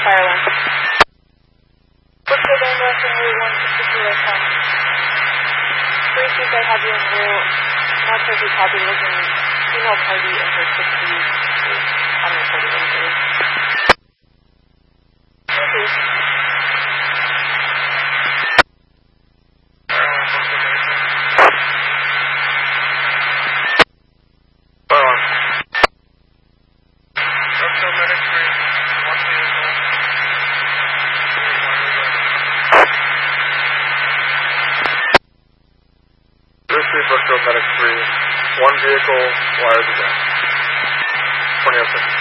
fire alarm. What's the ambulance in Route 162 right now? 3 I have you in route. Not sure if you copied it. Was in female party in her 60s. Unreported injury. Thank you. Brookfield Medic 3, one vehicle, wires again. 2006.